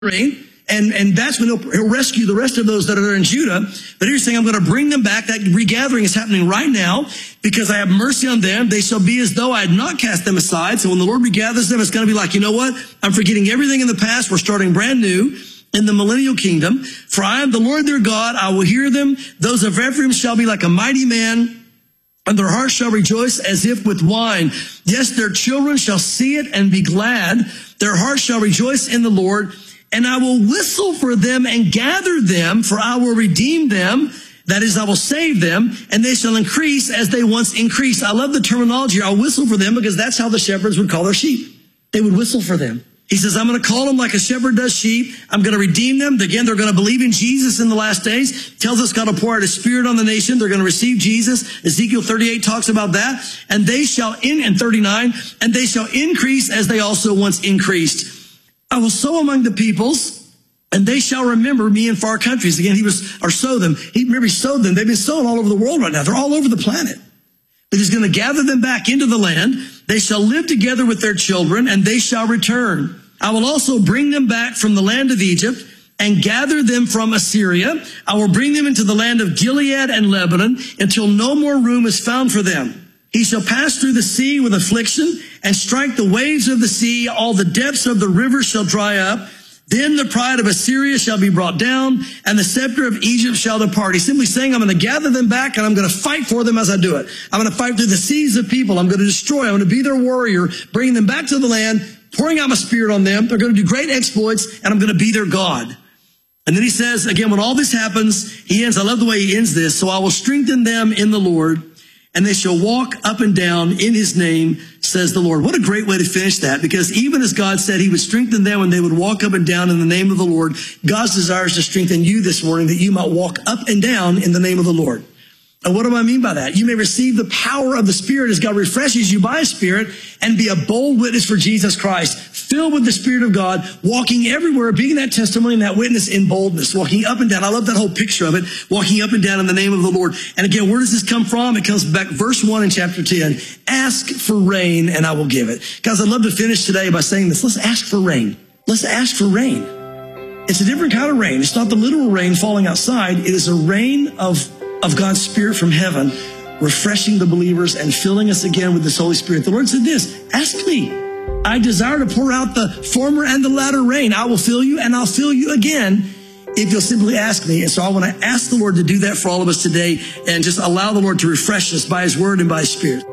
reign. And that's when he'll rescue the rest of those that are in Judah. But here's saying, I'm going to bring them back. That regathering is happening right now because I have mercy on them. They shall be as though I had not cast them aside. So when the Lord regathers them, it's going to be like, you know what? I'm forgetting everything in the past. We're starting brand new in the millennial kingdom. For I am the Lord their God. I will hear them. Those of Ephraim shall be like a mighty man, and their hearts shall rejoice as if with wine. Yes, their children shall see it and be glad. Their hearts shall rejoice in the Lord. And I will whistle for them and gather them, for I will redeem them. That is, I will save them, and they shall increase as they once increased. I love the terminology. I'll whistle for them because that's how the shepherds would call their sheep. They would whistle for them. He says, I'm going to call them like a shepherd does sheep. I'm going to redeem them. Again, they're going to believe in Jesus in the last days. Tells us God will pour out his spirit on the nation. They're going to receive Jesus. Ezekiel 38 talks about that. And they shall, in 39, and they shall increase as they also once increased. I will sow among the peoples, and they shall remember me in far countries. Again, sow them. He sowed them. They've been sown all over the world right now. They're all over the planet. But he's going to gather them back into the land. They shall live together with their children, and they shall return. I will also bring them back from the land of Egypt and gather them from Assyria. I will bring them into the land of Gilead and Lebanon until no more room is found for them. He shall pass through the sea with affliction and strike the waves of the sea. All the depths of the river shall dry up. Then the pride of Assyria shall be brought down, and the scepter of Egypt shall depart. He's simply saying, I'm going to gather them back, and I'm going to fight for them as I do it. I'm going to fight through the seas of people. I'm going to destroy. I'm going to be their warrior, bringing them back to the land, pouring out my spirit on them. They're going to do great exploits, and I'm going to be their God. And then he says, again, when all this happens, he ends, I love the way he ends this, so I will strengthen them in the Lord, and they shall walk up and down in his name, says the Lord. What a great way to finish that, because even as God said he would strengthen them and they would walk up and down in the name of the Lord, God's desire is to strengthen you this morning that you might walk up and down in the name of the Lord. And what do I mean by that? You may receive the power of the Spirit as God refreshes you by his Spirit and be a bold witness for Jesus Christ, filled with the Spirit of God, walking everywhere, being that testimony and that witness in boldness, walking up and down. I love that whole picture of it, walking up and down in the name of the Lord. And again, where does this come from? It comes back, verse 1 in chapter 10. Ask for rain and I will give it. Guys, I'd love to finish today by saying this. Let's ask for rain. Let's ask for rain. It's a different kind of rain. It's not the literal rain falling outside. It is a rain of God's Spirit from heaven, refreshing the believers and filling us again with this Holy Spirit. The Lord said this, ask me. I desire to pour out the former and the latter rain. I will fill you and I'll fill you again if you'll simply ask me. And so I want to ask the Lord to do that for all of us today and just allow the Lord to refresh us by his word and by his Spirit.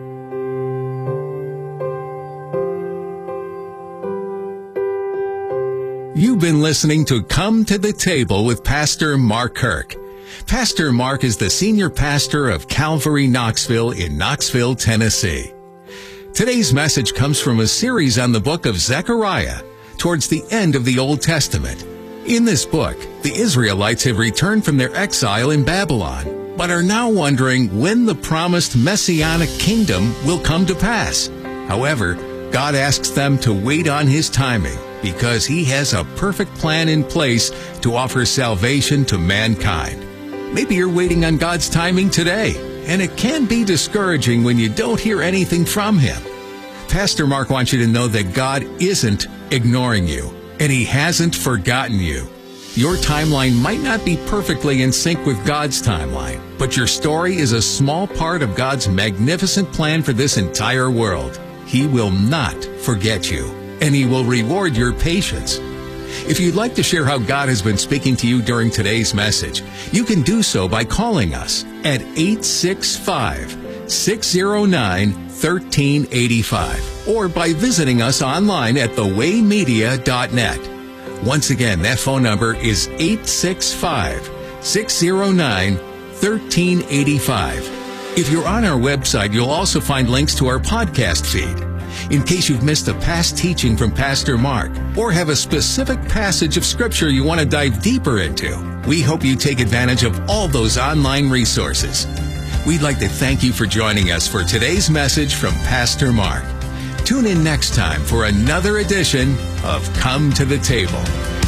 You've been listening to Come to the Table with Pastor Mark Kirk. Pastor Mark is the senior pastor of Calvary Knoxville in Knoxville, Tennessee. Today's message comes from a series on the book of Zechariah, towards the end of the Old Testament. In this book, the Israelites have returned from their exile in Babylon, but are now wondering when the promised Messianic kingdom will come to pass. However, God asks them to wait on his timing, because he has a perfect plan in place to offer salvation to mankind. Maybe you're waiting on God's timing today, and it can be discouraging when you don't hear anything from him. Pastor Mark wants you to know that God isn't ignoring you, and he hasn't forgotten you. Your timeline might not be perfectly in sync with God's timeline, but your story is a small part of God's magnificent plan for this entire world. He will not forget you, and he will reward your patience. If you'd like to share how God has been speaking to you during today's message, you can do so by calling us at 865-609-1385 or by visiting us online at thewaymedia.net. Once again, that phone number is 865-609-1385. If you're on our website, you'll also find links to our podcast feed. In case you've missed a past teaching from Pastor Mark or have a specific passage of Scripture you want to dive deeper into, we hope you take advantage of all those online resources. We'd like to thank you for joining us for today's message from Pastor Mark. Tune in next time for another edition of Come to the Table.